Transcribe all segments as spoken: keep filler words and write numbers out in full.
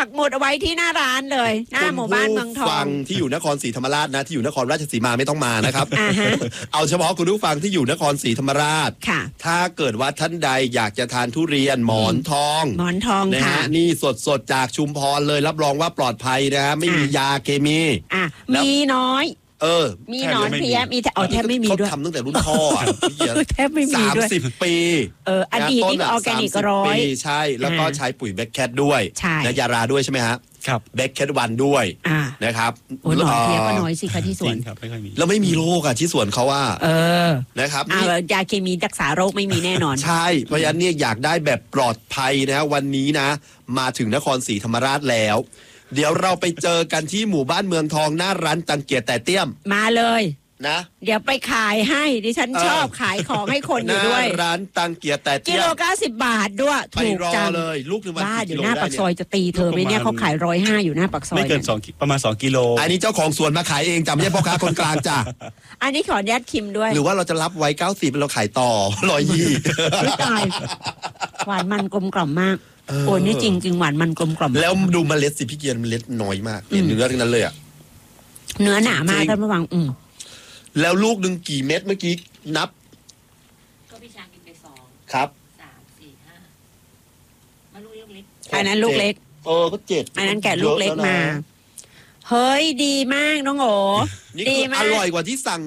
กหมุดเอาไว้ที่หน้าร้านเลยหน้าหมู่บ้านเมืองทองฟังที่อยู่นครศรีธรรมราชนะที่อยู่นครราชสีมาไม่ต้องมานะครับอ่าฮะเอาเฉพาะคุณผู้ฟังที่อยู่นครศรีธรรมราชค่ะถ้าเกิดว่าท่านใดอยากจะทานทุเรียนหมอนทองหมอนทองนะค่ะฮะนี่สดๆจากชุมพรเลยรับรองว่าปลอดภัยนะฮะไม่มียาเคมีอ่ะมีน้อยเออมีหนอนเพี้ยมีแต่อ๋อแทบไม่มีด้วยเขาทำตั้งแต่รุ่นพ่อแทบไม่มีด้วยสามสิบปีเอออดีตนี่ออร์แกนิกร้อยใช่แล้วก็ใช้ปุ๋ยแบคแคทด้วยและยาราด้วยใช่ไหมฮะครับแบคแคทวันด้วยนะครับโอ้หนอนเพี้ยก็น้อยสิคะที่สวนครับไม่ค่อยมีแล้วไม่มีโรคอ่ะที่สวนเขาว่าเออนะครับยาเคมีรักษาโรคไม่มีแน่นอนใช่เพราะฉะนั้นเนี่ยอยากได้แบบปลอดภัยนะวันนี้นะมาถึงนครศรีธรรมราชแล้วเดี๋ยวเราไปเจอกันที่หมู่บ้านเมืองทองหน้าร้านตังเกียรแต่เตี้ยมมาเลยนะเดี๋ยวไปขายให้ดิฉันชอบขายของให้คนอยู่ด้วยร้านตังเกียรแต่เตี้ยมกิโลเก้าสิบบาทด้วยถูกจังเลยลูกนึงบ้าอยู่หน้าปากซอยจะตีเธอไหมเนี่ยเขาขายร้อยห้าอยู่หน้าปากซอยไม่เกินสองประมาณสองกิโลอันนี้เจ้าของสวนมาขายเองจำไม่ใช่พ่อค้าคนกลางจ้ะอันนี้ขออนุญาตคิมด้วยหรือว่าเราจะรับไว้เก้าสิบเราขายต่อร้อยยี่ไม่ตายหวานมันกลมกล่อมมากโอ้นี่จริงจริงหวานมันกลมกล่อมแล้วดูเมล็ดสิพี่เกียร์เมล็ดน้อยมากเนื้อทั้งนั้นเลยอ่ะเนื้อหนามากท่านผู้ฟังอืมแล้วลูกหนึ่งกี่เม็ดเมื่อกี้นับก็พี่ช้างกินไปสองครับสามสี่ห้ามาลูกเล็กอันนั้นลูกเล็กเออก็เจ็ดอันนั้นแกะลูกเล็กมาเฮ้ยดีมากน้องโอ๋ดีมากอร่อยกว่าที่สั่ง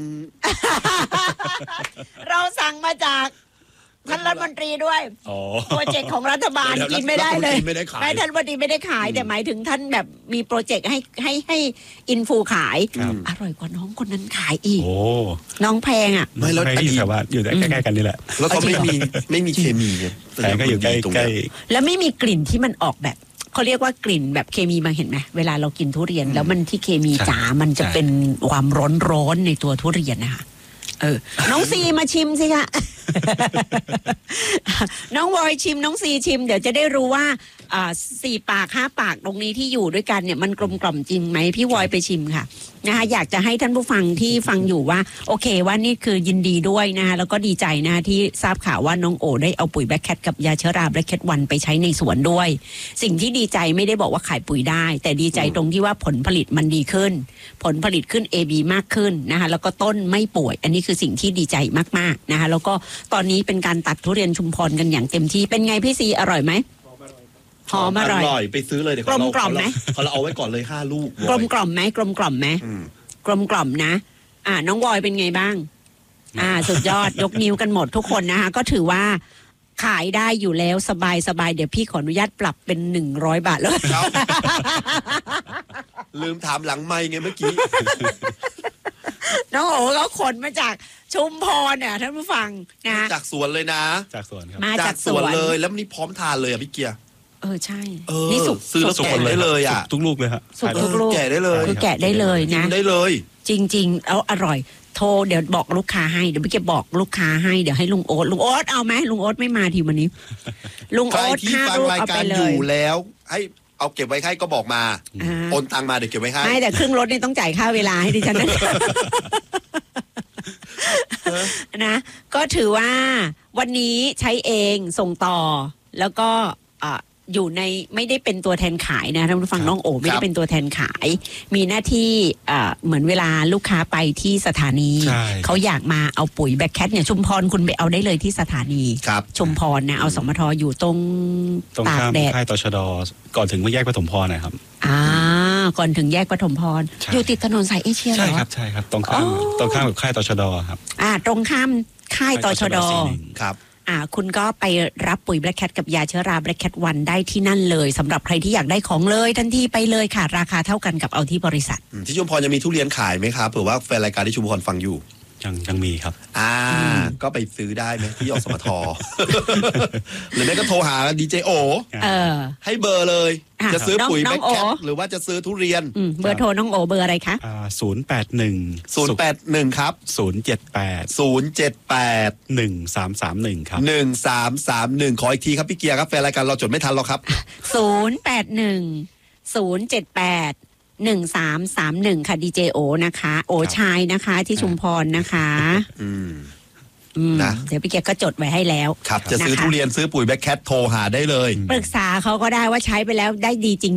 เราสั่งมาจากท่านรัฐมนตรีด้วยโปรเจกต์ของรัฐบาลกินไม่ได้เลยไม่ท่านรัฐมนตรีไม่ได้ขายแต่หมายถึงท่านแบบมีโปรเจกต์ให้ให้ให้อินฟูขายอร่อยกว่าน้องคนนั้นขายอีกน้องแพงอ่ะไม่แล้วอยู่แถวว่าอยู่ใกล้ๆกันนี่แหละแล้วก็ไม่มีไม่มีเคมีแต่ก็อยู่ใกล้ๆแล้วไม่มีกลิ่นที่มันออกแบบเขาเรียกว่ากลิ่นแบบเคมีมาเห็นไหมเวลาเรากินทุเรียนแล้วมันที่เคมีจ๋ามันจะเป็นความร้อนๆในตัวทุเรียนนะคะเออน้องซีมาชิมสิคะน้องวอยชิมน้องซีชิมเดี๋ยวจะได้รู้ว่าอ่าสี่ปากห้าปากตรงนี้ที่อยู่ด้วยกันเนี่ยมันกลมกล่อมจริงไหมพี่วอยไปชิมค่ะนะคะอยากจะให้ท่านผู้ฟังที่ฟังอยู่ว่าโอเคว่านี่คือยินดีด้วยนะคะแล้วก็ดีใจนะคะที่ทราบข่าวว่าน้องโอได้เอาปุ๋ยแบล็คแคทกับยาเชื้อราแบล็คแคทวันไปใช้ในสวนด้วยสิ่งที่ดีใจไม่ได้บอกว่าขายปุ๋ยได้แต่ดีใจตรงที่ว่าผลผลิตมันดีขึ้นผลผลิตขึ้น เอ บี มากขึ้นนะคะแล้วก็ต้นไม่ป่วยอันนี้คือสิ่งที่ดีใจมากๆนะคะแล้วก็ตอนนี้เป็นการตัดทุเรียนชุมพรกันอย่างเต็มที่เป็นไงพี่ซีอร่อยไหมหอมอร่อยไปซื้อเลยเดี๋ยวกลมกล่อมไหมเขาเราเอาไว้ก่อนเลยห้าลูกกลมกล่อมไหมกลมกล่อมไหมกลมกล่อมนะอ่าน้องวอยเป็นไงบ้างอ่าสุดยอดยกนิ้วกันหมดทุกคนนะคะก็ถือว่าขายได้อยู่แล้วสบายสบายเดี๋ยวพี่ขออนุญาตปรับเป็นหนึ่งร้อยบาทเลยลืมถามหลังไมค์ไงเมื่อกี้น้องโอ๋เขาขนมาจากชุมพรเนี่ยท่านผู้ฟังนะจากสวนเลยนะจากสวนครับมาจากสวนเลยแล้วนี่พร้อมทานเลยอ่ะพี่เกียร์เออใช่นี่สุกซื้อแล้วแกะได้เลยอ่ะทุกลูกเลยฮะสุกทุกลูกแกะได้เลยคือแกะได้เลยนะได้เลยจริงๆเอาอร่อยโทรเดี๋ยวบอกลูกค้าให้เดี๋ยวพี่จะบอกลูกค้าให้เดี๋ยวให้ลุงโอ๊ตลุงโอ๊ตเอาไหมลุงโอ๊ตไม่มาทีวันนี้ลุงโอ๊ตห้าลูกเอาไปเลยอยู่แล้วให้เอาเก็บไว้ให้ก็บอกมาโอนตังมาเดี๋ยวเก็บไว้ให้ไม่แต่ครึ่งรถนี่ต้องจ่ายค่าเวลาให้ดิฉันนะนะก็ถือว่าวันนี้ใช้เองส่งต่อแล้วก็อยู่ในไม่ได้เป็นตัวแทนขายนะท่านผู้ฟังน้องโอไม่ได้เป็นตัวแทนขายมีหน้าที่เหมือนเวลาลูกค้าไปที่สถานีเขาอยากมาเอาปุ๋ยแบคแคทเนี่ยชุมพรคุณไปเอาได้เลยที่สถานีชุมพรนะเอาสมทอยู่ตรงตากแดดค่ายตชดก่อนถึงแยกปฐมพรนะครับอ่าก่อนถึงแยกปฐมพรอยู่ติดถนนสายเอเชียเหรอใช่ครับใช่ครับตรงข้ามตรงข้ามกับค่ายตชดครับอ่าตรงข้ามค่ายตชดครับอ่าคุณก็ไปรับปุ๋ยแบล็คแคทกับยาเชื้อราแบล็คแคทวันได้ที่นั่นเลยสำหรับใครที่อยากได้ของเลยทันทีไปเลยค่ะราคาเท่ากันกับเอาที่บริษัทที่ชุมพรจะมีทุเรียนขายไหมครับเผื่อว่าแฟนรายการที่ชุมพรฟังอยู่ยังยังมีครับอ่าก็ไปซื้อได้ไหมที่อสมทหรือไม่ก็โทรหาดีเจโอเออให้เบอร์เลยจะซื้อปุ๋ยแบล็คแคทหรือว่าจะซื้อทุเรียนเบอร์โทรน้องโอเบอร์อะไรคะอ่าศูนย์แปดหนึ่งศูนย์แปดหนึ่งครับศูนย์เจ็ดแปดศูนย์เจ็ดแปดหนึ่งสามสามหนึ่งครับหนึ่งสามสามหนึ่งขออีกทีครับพี่เกียร์ครับแฟนรายการเราจดไม่ทันหรอกครับศูนย์แปดหนึ่งศูนย์เจ็ดแปดหนึ่งสามสามหนึ่งค่ะดีเจโอนะคะโอชายนะคะที่ชุมพรนะคะอืมนะเดี๋ยวพี่แกก็จดไว้ให้แล้วครับจะซื้อทุเรียนซื้อปุ๋ยแบคแคทโทรหาได้เลยปรึกษาเขาก็ได้ว่าใช้ไปแล้วได้ดีจริง